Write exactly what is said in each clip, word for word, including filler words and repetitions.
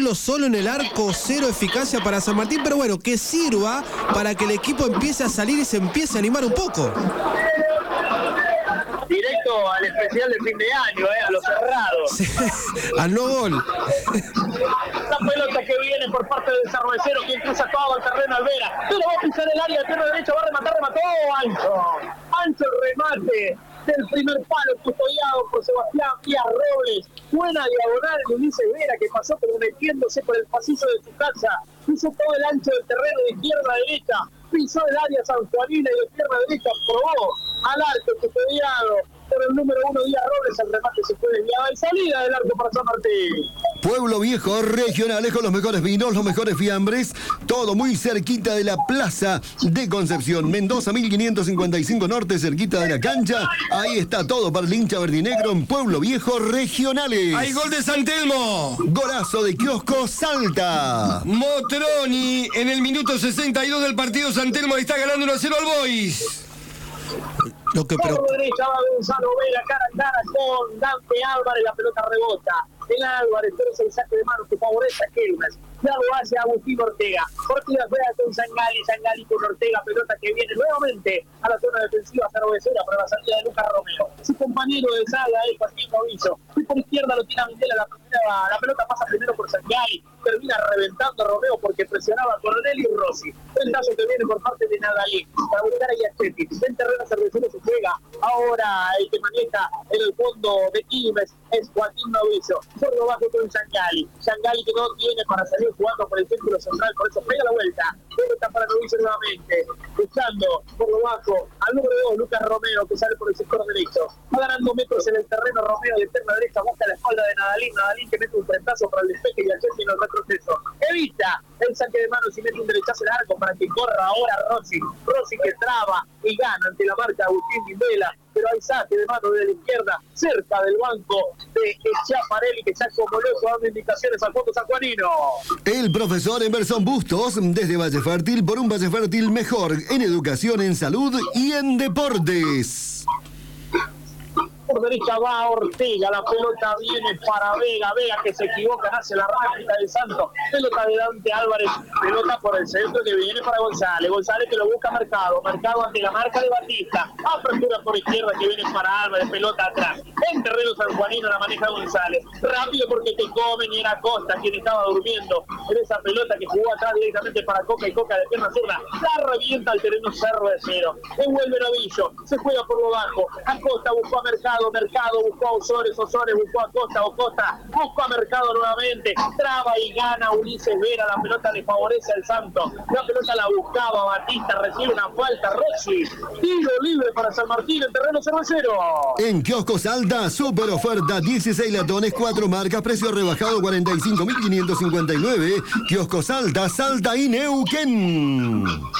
tenerlo solo en el arco, cero eficacia para San Martín, pero bueno, que sirva para que el equipo empiece a salir y se empiece a animar un poco. Directo al especial de fin de año, eh, a los cerrados. Sí, al no gol. La pelota que viene por parte del Cervecero, quien cruza todo el terreno Alvera, pero va a pisar el área de pierna derecha, va a rematar, remató Ancho. Ancho el remate del primer palo custodiado por Sebastián Díaz Robles. Buena diagonal de Ulises Vera que pasó pero metiéndose por el pasillo de su casa. Hizo todo el ancho del terreno de izquierda a derecha. Pisó el área sanjuanina y de izquierda a derecha probó al arco custodiado por el número uno Díaz Robles. El remate se fue desviado en salida del arco para San Martín. Pueblo Viejo, regionales con los mejores vinos, los mejores fiambres, todo muy cerquita de la Plaza de Concepción. Mendoza mil quinientos cincuenta y cinco Norte, cerquita de la cancha. Ahí está todo para el hincha verdinegro en Pueblo Viejo, regionales. ¡Hay gol de San Telmo! Golazo de Kiosco Salta. Motroni en el minuto sesenta y dos del partido. San Telmo está ganando uno a cero al Boys. Lo que Por derecha va Gonzalo Vega, cara a cara con Dante Álvarez, la pelota rebota. El Álvarez, pero es el saque de mano que favorece a Quilmes. Ya lo hace Agustín Ortega. Ortega juega con Sangali, Sangali con Ortega, pelota que viene nuevamente a la zona defensiva cervecera para la salida de Lucas Romeo. Su compañero de saga es Joaquín Novillo. Y por izquierda lo tiene a Mindela, la, primera, la pelota pasa primero por Sangali, termina reventando a Romeo porque presionaba a Coronel y Rossi. El tazo que viene por parte de Nadalí para buscar a Yachetti. En terreno cervecero se juega. Ahora el que maneja en el fondo de Quilmes es Joaquín Novillo. Por lo bajo con Sangali. Sangali que no tiene para salir jugando por el círculo central, por eso pega la vuelta. Vuelta para Novillo nuevamente. Buscando por lo bajo al número dos, Lucas Romeo, que sale por el sector derecho. Va ganando metros en el terreno Romeo de pierna derecha, busca la espalda de Nadalín. Nadalín que mete un frentazo para el despeje y Yachetti en el retroceso. Evita el saque de manos y mete un derechazo largo para que corra ahora Rossi. Rossi que traba y gana ante la marca Agustín Mindela. Pero hay saque de mano de la izquierda, cerca del banco de Chiaparelli, que está como loco dando indicaciones al fondo sanjuanino. El profesor Emerson Bustos, desde Valle Fértil, por un Valle Fértil mejor en educación, en salud y en deportes. Por derecha va Ortega, la pelota viene para Vega, Vega que se equivoca, hace la rápida del Santos, pelota de Dante Álvarez, pelota por el centro que viene para González, González que lo busca Mercado, Mercado ante la marca de Batista, apertura por izquierda que viene para Álvarez, pelota atrás, en terreno sanjuanino la maneja González, rápido porque te comen y era Costa quien estaba durmiendo en esa pelota que jugó atrás directamente para Coca y Coca de pierna zurda, la revienta al terreno cervecero, envuelve Novillo, se juega por lo bajo, Acosta buscó a Mercado, Mercado buscó a Osores, Osores buscó a Costa, Costa buscó a Mercado nuevamente, traba y gana Ulises Vera, la pelota le favorece al Santos, la pelota la buscaba Batista, recibe una falta, Rossi, tiro libre para San Martín en terreno cervecero. En Kiosco Salta, super oferta, dieciséis latones, cuatro marcas, precio rebajado cuarenta y cinco mil quinientos cincuenta y nueve. Kiosco Salta, Salta y Neuquén.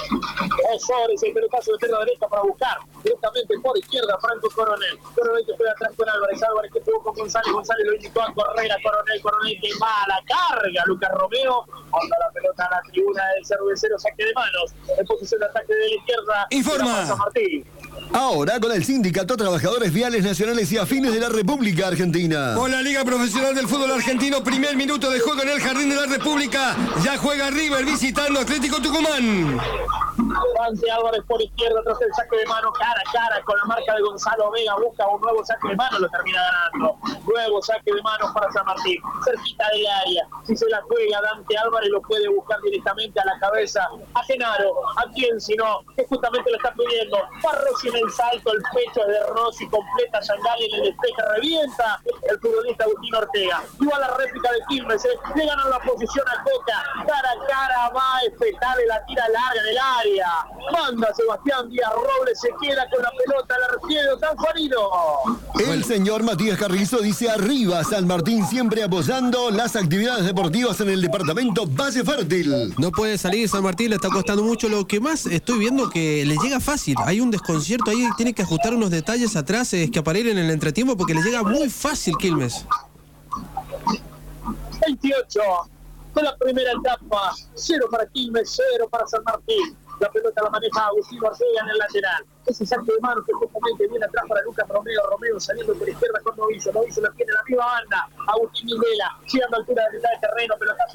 Osores, el pelotazo de pierna derecha para buscar directamente por izquierda Franco Coronel. Coronel que fue atrás con Álvarez, Álvarez que jugó con González, González lo indicó a correr a Coronel, Coronel que va a la carga, Lucas Romeo, onda la pelota a la tribuna del cervecero, saque de manos, en posición de ataque de la izquierda. Informa. San Martín. Ahora con el Sindicato Trabajadores Viales Nacionales y Afines de la República Argentina. Con la Liga Profesional del Fútbol Argentino, primer minuto de juego en el Jardín de la República. Ya juega River visitando Atlético Tucumán. Dante Álvarez por izquierda tras el saque de mano, cara a cara con la marca de Gonzalo Vega, busca un nuevo saque de mano, lo termina ganando. Nuevo saque de manos para San Martín, cerquita del área. Si se la juega Dante Álvarez lo puede buscar directamente a la cabeza a Genaro, a quien si no, que justamente lo está pidiendo. Va Rossi en el salto, el pecho de Rossi, completa Sangali en el despeje, revienta el futbolista Agustín Ortega. Y va a la réplica de Quilmes, ¿eh? Le ganan la posición a Coca, cara a cara va a espetarle la tira larga del área. Manda Sebastián Díaz Robles, se queda con la pelota, la recibe sanjuanino. El señor Matías Carrizo dice arriba San Martín, siempre apoyando las actividades deportivas en el departamento Valle Fértil. No puede salir San Martín, le está costando mucho. Lo que más estoy viendo que le llega fácil. Hay un desconcierto ahí, tiene que ajustar unos detalles atrás, es que aparece en el entretiempo porque le llega muy fácil Quilmes. veintiocho de la primera etapa, cero para Quilmes, cero para San Martín. La pelota la maneja Agustín Ortega en el lateral. Ese saque de mano que justamente viene atrás para Lucas Romeo. Romeo saliendo por izquierda con Novillo. Novillo la tiene en la misma banda. Agustín Mindela, llegando a altura de mitad de terreno, pelotazo